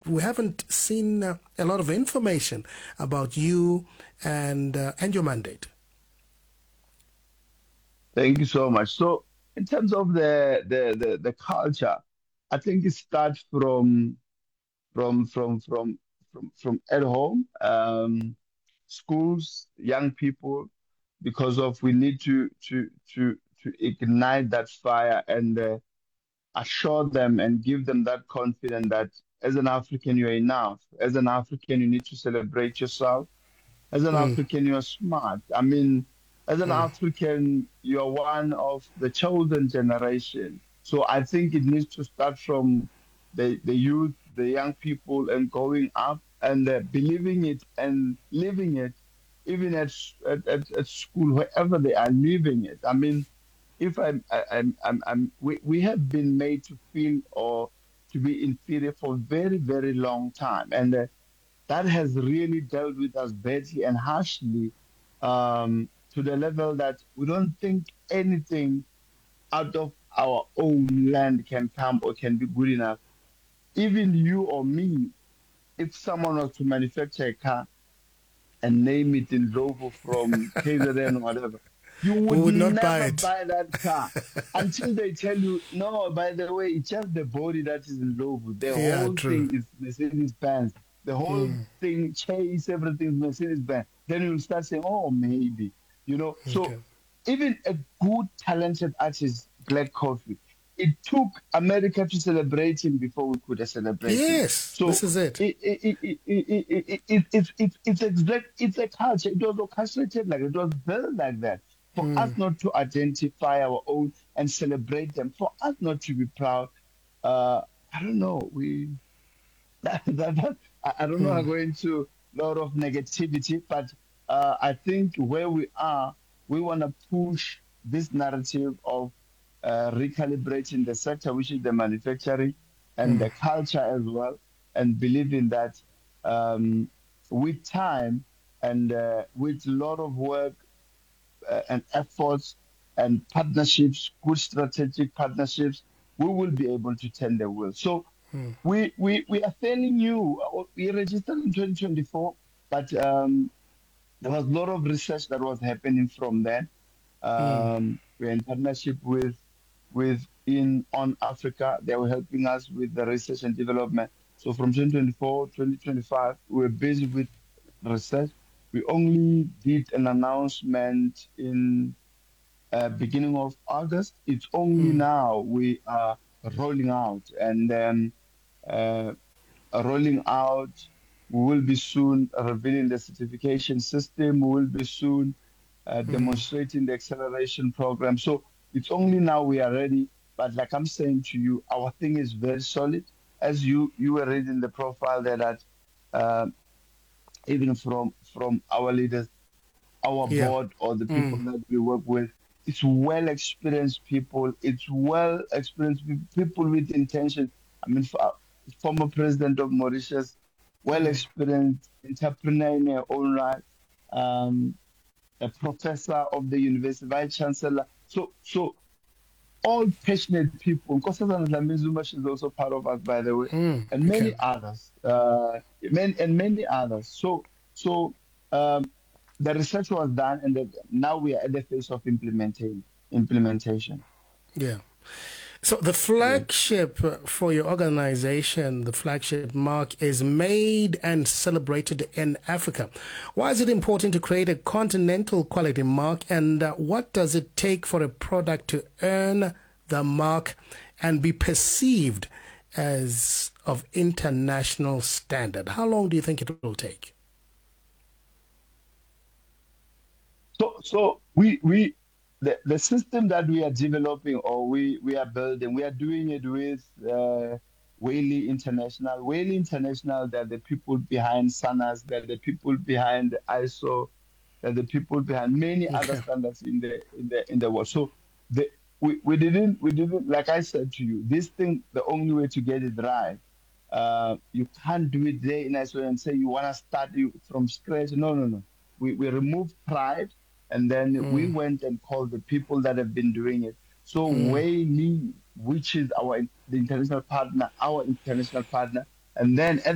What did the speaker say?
we haven't seen a lot of information about you and your mandate. Thank you so much. So, in terms of the culture, I think it starts from from from from at home, schools, young people, because of we need to ignite that fire and assure them and give them that confidence that as an African you're enough. As an African you need to celebrate yourself. As an Mm, African you're smart. I mean, as an African you're one of the chosen generation. So I think it needs to start from the youth, the young people, and going up and believing it and living it, even at school, wherever they are living it. I mean, if we have been made to feel or to be inferior for a very, very long time. And that has really dealt with us badly and harshly to the level that we don't think anything out of our own land can come or can be good enough. Even you or me, if someone was to manufacture a car and name it in Lovo from KZN or whatever, you we would would not buy never it. buy that car until they tell you, no, by the way, it's just the body that is in Lovo. The Yeah, whole true. thing is Mercedes Benz. The whole thing, chase, everything is Mercedes Benz. Then you'll start saying, oh, maybe, you know. So Okay. even a good, talented artist, Black Coffee, it took America to celebrate him before we could celebrate him. Yes, this So is it. it's a culture. It was orchestrated like it was built like that for us not to identify our own and celebrate them. For us not to be proud. I don't know. I don't know. I'm going to a lot of negativity, but I think where we are, we want to push this narrative of recalibrating the sector, which is the manufacturing and the culture as well, and believing that um, with time and with a lot of work and efforts and partnerships, good strategic partnerships, we will be able to turn the wheel. So we are fairly new. We registered in 2024, but there was a lot of research that was happening from then. We're in partnership with in on Africa. They were helping us with the research and development. So from 2024, 2025, we were busy with research. We only did an announcement in beginning of August. It's only now we are rolling out and then uh, rolling out. We will be soon revealing the certification system. We will be soon demonstrating the acceleration program. So it's only now we are ready. But like I'm saying to you, our thing is very solid. As you were reading the profile there, that uh, even from our leaders, our Yeah. board or the people that we work with, it's well experienced people. It's well experienced people with intention. I mean, former president of Mauritius, well experienced entrepreneur in her own right, um, a professor of the university, vice chancellor. So all passionate people. Nkosazana Dlamini-Zuma, she's also part of us, by the way, and Okay. many others, many others. So um, the research was done, and now we are at the phase of implementing implementation. Yeah. So the Yeah. flagship for your organization, the flagship mark, is made and celebrated in Africa. Why is it important to create a continental quality mark, and what does it take for a product to earn the mark and be perceived as of international standard? How long do you think it will take? So the system that we are developing or we are building, we are doing it with Whaley International. Whaley International, they're the people behind SANAS, they're the people behind ISO, they're the people behind many other Okay. standards in the world. So the we didn't like I said to you, this thing, the only way to get it right, you can't do it there in ISO and say you want to start you from scratch. No. We removed pride and then we went and called the people that have been doing it. So Wei Li, which is the international partner, our international partner, and then at